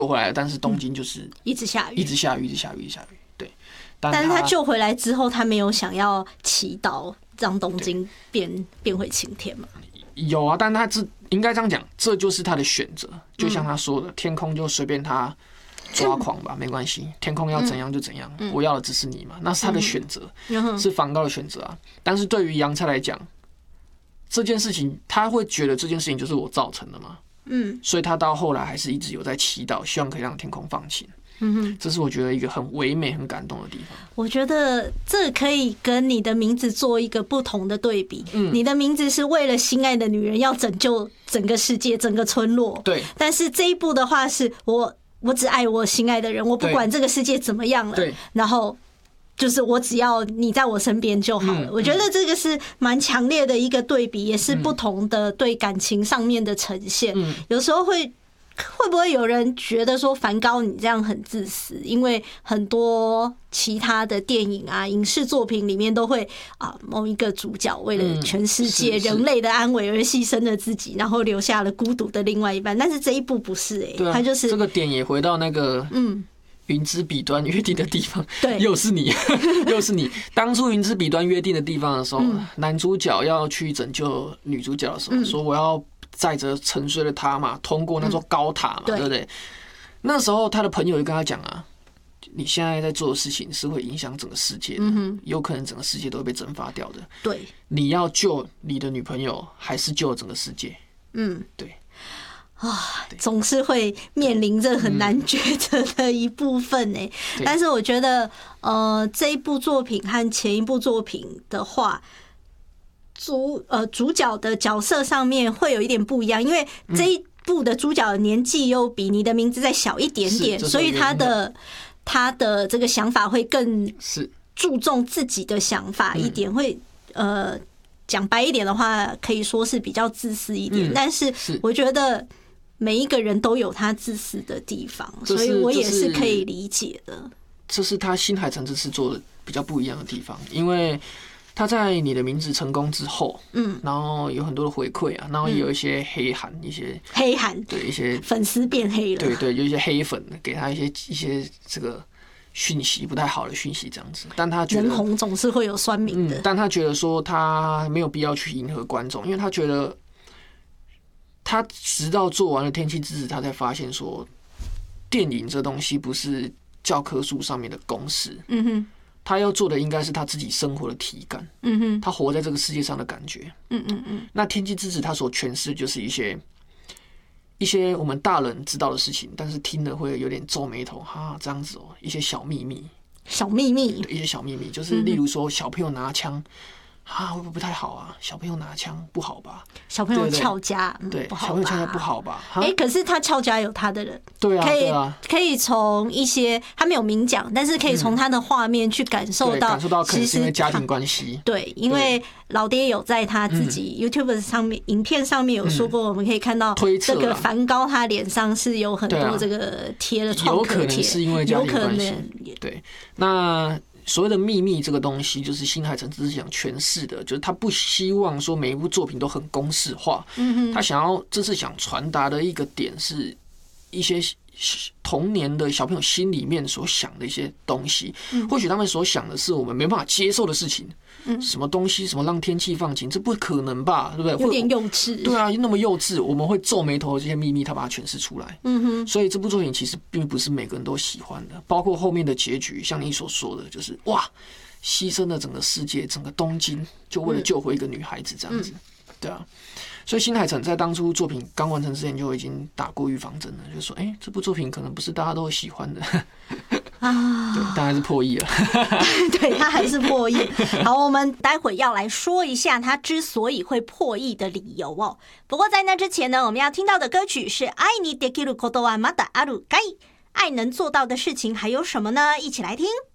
回来了，但是东京就是一直下雨， 一直下雨，一直下雨，一直下雨。对， 但是他救回来之后，他没有想要祈祷让东京变回晴天嘛？ 有啊，但他应该这样讲，这就是他的选择。就像他说的，天空就随便他抓狂吧，没关系，天空要怎样就怎样，我要的只是你嘛，那是他的选择，是梵高的选择啊。但是对于洋菜来讲，这件事情他会觉得这件事情就是我造成的嘛，所以他到后来还是一直有在祈祷，希望可以让天空放晴。这是我觉得一个很唯美、很感动的地方。 我觉得这可以跟你的名字做一个不同的对比。你的名字是为了心爱的女人要拯救整个世界、整个村落，对。但是这一部的话是我只爱我心爱的人，我不管这个世界怎么样了，然后就是我只要你在我身边就好了。我觉得这个是蛮强烈的一个对比，也是不同的对感情上面的呈现。有时候会不会有人觉得说梵高你这样很自私？因为很多其他的电影啊、影视作品里面都会某一个主角为了全世界人类的安危而牺牲了自己，然后留下了孤独的另外一半。但是这一部不是他就是这个点也回到那个云之彼端约定的地方，对，又是你，又是你。当初云之彼端约定的地方的时候，男主角要去拯救女主角的时候，说我要载着沉睡的他嘛，通过那座高塔嘛，对不对？那时候他的朋友就跟他讲啊，你现在在做的事情是会影响整个世界的，有可能整个世界都会被蒸发掉的。对，你要救你的女朋友，还是救整个世界？对。 总是会面临着很难抉择的一部分呢。但是我觉得，这一部作品和前一部作品的话，主角的角色上面会有一点不一样，因为这一部的主角的年纪又比你的名字再小一点点，所以他的这个想法会更注重自己的想法一点，会讲白一点的话，可以说是比较自私一点。但是我觉得每一个人都有他自私的地方，所以我也是可以理解的。 这是他新海诚这次做的比较不一样的地方，因为他在你的名字成功之后，然后有很多的回馈啊，然后也有一些黑函，对一些粉丝变黑了， 对，有一些黑粉给他一些这个讯息不太好的讯息这样子，但他觉得人红总是会有酸民的， 但他觉得说他没有必要去迎合观众，因为他觉得他直到做完了《天气之子》，他才发现说电影这东西不是教科书上面的公式，他要做的应该是他自己生活的体感，他活在这个世界上的感觉，那《天气之子》他所诠释的就是一些我们大人知道的事情，但是听了会有点皱眉头，这样子一些小秘密，一些小秘密，就是例如说小朋友拿枪。会不会不太好啊？小朋友拿枪不好吧？ 小朋友翘家， 对，小朋友翘家不好吧？ 可是他翘家有他的人， 对啊， 可以从一些他没有明讲，但是可以从他的画面去感受到， 可能是因为家庭关系。 对，因为老爹有在他自己 YouTube 上面影片上面有说过，我们可以看到这个梵高他脸上是有很多这个贴的创可贴， 有可能是因为家庭关系。对，那。所谓的秘密这个东西，就是新海诚只是想诠释的，就是他不希望说每一部作品都很公式化，他这次想传达的一个点是一些童年的小朋友心里面所想的一些东西，或许他们所想的是我们没办法接受的事情，什么东西，什么让天气放晴，这不可能吧，对不对？ 有点幼稚。对啊，那么幼稚，我们会皱眉头的这些秘密，他把它诠释出来。所以这部作品其实并不是每个人都喜欢的，包括后面的结局，像你所说的，就是哇，牺牲了整个世界，整个东京，就为了救回一个女孩子这样子，对啊。所以新海诚在当初作品刚完成之前就已经打过预防针了，就说这部作品可能不是大家都会喜欢的啊，对，但还是破亿了对，他还是破亿。好，我们待会要来说一下他之所以会破亿的理由哦。不过在那之前呢，我们要听到的歌曲是愛にできることはまだあるかい？愛能做到的事情还有什么呢？一起来听。